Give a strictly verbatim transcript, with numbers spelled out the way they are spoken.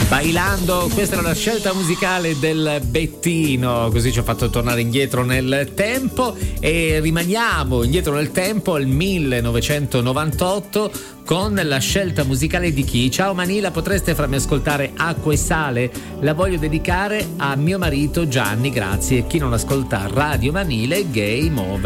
Bailando, questa era la scelta musicale del Bettino, così ci ha fatto tornare indietro nel tempo e rimaniamo indietro nel tempo al millenovecentonovantotto con la scelta musicale di chi? Ciao Manila, potreste farmi ascoltare Acqua e Sale? La voglio dedicare a mio marito Gianni, grazie. Chi non ascolta Radio Manile, Game Over.